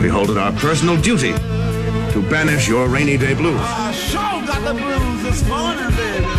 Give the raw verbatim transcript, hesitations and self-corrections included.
we hold it our personal duty to banish your rainy day blues. I sure got the blues this morning, baby.